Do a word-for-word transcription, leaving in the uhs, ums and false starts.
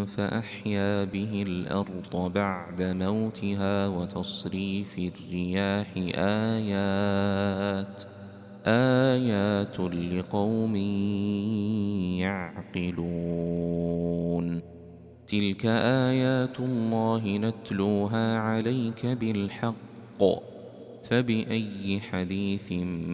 فأحيا به الأرض بعد موتها وتصريف الرياح آيات آيات لقوم يعقلون تلك آيات الله نتلوها عليك بالحق فبأي حديث